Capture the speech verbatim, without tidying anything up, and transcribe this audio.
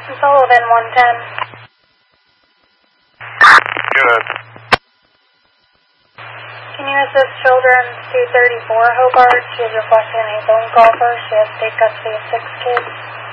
Sullivan, one ten. Good. Can you assist children two thirty-four Hobart? She is requesting a phone call first. She has state custody of six kids.